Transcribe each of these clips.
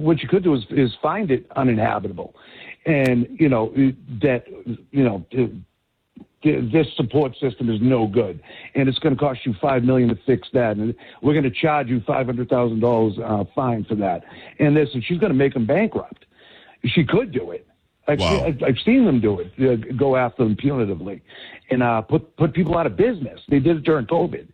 what you could do is find it uninhabitable, and this support system is no good, and it's going to cost you $5 million to fix that, and we're going to charge you $500,000 fine for that. And she's going to make them bankrupt. She could do it. I've seen them do it. Go after them punitively, and put people out of business. They did it during COVID.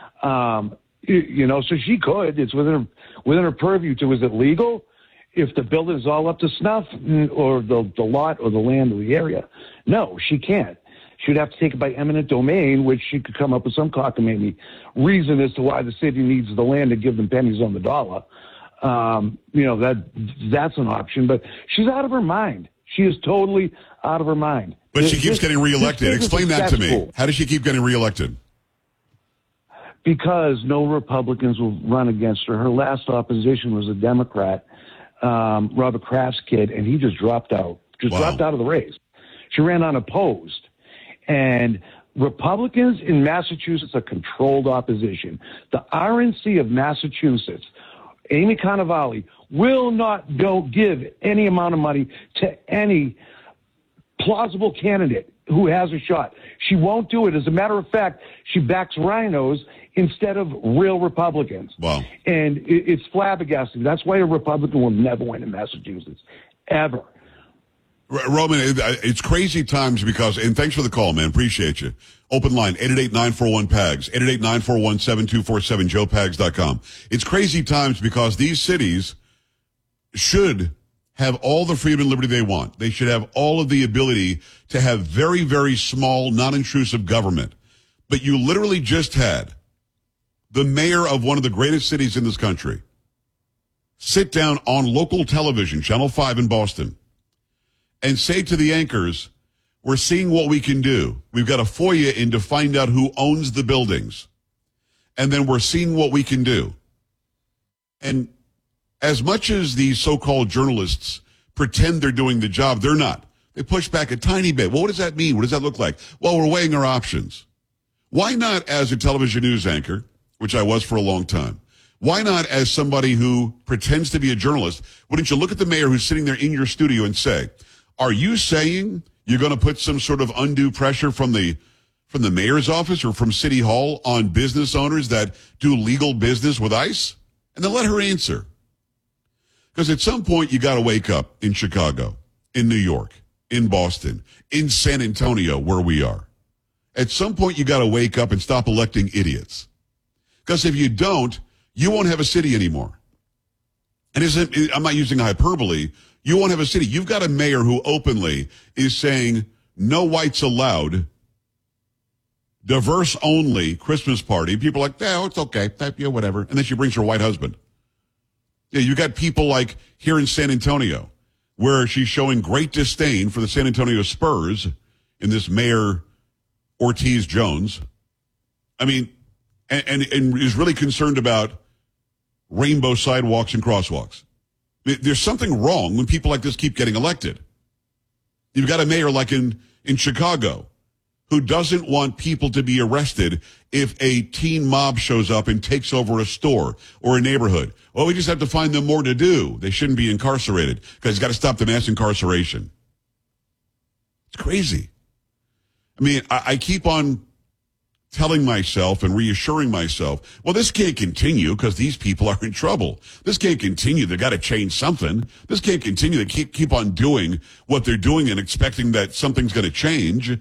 So she could. It's within her purview to. Is it legal? If the building is all up to snuff, or the lot or the land or the area, no, she can't. She'd have to take it by eminent domain, which she could come up with some cockamamie reason as to why the city needs the land to give them pennies on the dollar. That's an option, but she's out of her mind. She is totally out of her mind. But she keeps getting reelected. Explain that to me. How does she keep getting reelected? Because no Republicans will run against her. Her last opposition was a Democrat, Robert Kraft's kid, and he just dropped out. Dropped out of the race. She ran unopposed. And Republicans in Massachusetts are controlled opposition. The RNC of Massachusetts, Amy Cannavale, will not give any amount of money to any plausible candidate who has a shot. She won't do it. As a matter of fact, she backs rhinos instead of real Republicans. Wow. And it's flabbergasting. That's why a Republican will never win in Massachusetts, ever. Roman, it's crazy times because, and thanks for the call, man. Appreciate you. Open line, 888-941-PAGS, 888-941-7247, joepags.com. It's crazy times because these cities should have all the freedom and liberty they want. They should have all of the ability to have very, very small, non-intrusive government. But you literally just had the mayor of one of the greatest cities in this country sit down on local television, Channel 5 in Boston, and say to the anchors, we're seeing what we can do. We've got a FOIA in to find out who owns the buildings. And then we're seeing what we can do. And as much as these so-called journalists pretend they're doing the job, they're not. They push back a tiny bit. Well, what does that mean? What does that look like? Well, we're weighing our options. Why not as a television news anchor, which I was for a long time? Why not as somebody who pretends to be a journalist? Wouldn't you look at the mayor who's sitting there in your studio and say, are you saying you're going to put some sort of undue pressure from the mayor's office or from City Hall on business owners that do legal business with ICE? And then let her answer. Because at some point you got to wake up in Chicago, in New York, in Boston, in San Antonio, where we are. At some point you got to wake up and stop electing idiots. Because if you don't, you won't have a city anymore. And I'm not using hyperbole. You won't have a city. You've got a mayor who openly is saying no whites allowed, diverse only Christmas party. People are like, oh, it's okay. Yeah, whatever. And then she brings her white husband. Yeah, you got people like here in San Antonio where she's showing great disdain for the San Antonio Spurs in this Mayor Ortiz Jones. I mean, and is really concerned about rainbow sidewalks and crosswalks. There's something wrong when people like this keep getting elected. You've got a mayor like in Chicago who doesn't want people to be arrested if a teen mob shows up and takes over a store or a neighborhood. Well, we just have to find them more to do. They shouldn't be incarcerated because he's got to stop the mass incarceration. It's crazy. I mean, I keep on telling myself and reassuring myself, well, this can't continue because these people are in trouble. This can't continue. They've got to change something. This can't continue. They keep on doing what they're doing and expecting that something's going to change.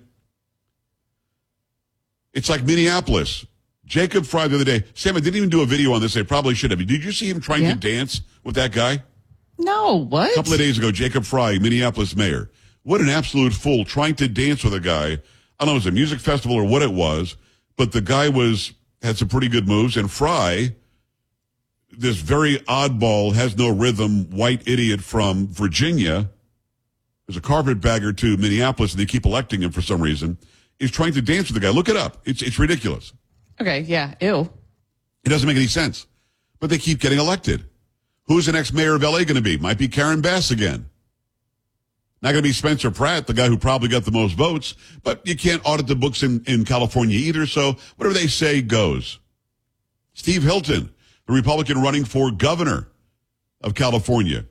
It's like Minneapolis. Jacob Fry the other day. Sam, I didn't even do a video on this. I probably should have. Did you see him trying to dance with that guy? No, what? A couple of days ago, Jacob Fry, Minneapolis mayor. What an absolute fool trying to dance with a guy. I don't know if it was a music festival or what it was. But the guy had some pretty good moves, and Fry, this very oddball, has no rhythm, white idiot from Virginia, there's a carpetbagger to Minneapolis, and they keep electing him for some reason, is trying to dance with the guy. Look it up. It's ridiculous. Okay, yeah, ew. It doesn't make any sense. But they keep getting elected. Who's the next mayor of L.A. going to be? Might be Karen Bass again. Not going to be Spencer Pratt, the guy who probably got the most votes, but you can't audit the books in California either, so whatever they say goes. Steve Hilton, the Republican running for governor of California,